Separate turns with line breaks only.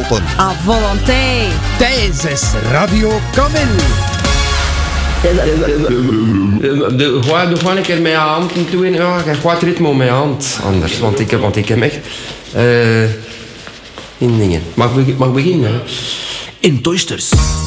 open.
À volonté.
Tijdens Radio Kamil.
Gewoon een keer met je hand toe. Ja, je gaat ritme op mijn hand. Anders, want ik heb echt... in dingen. Mag beginnen, hè?
In Toysters.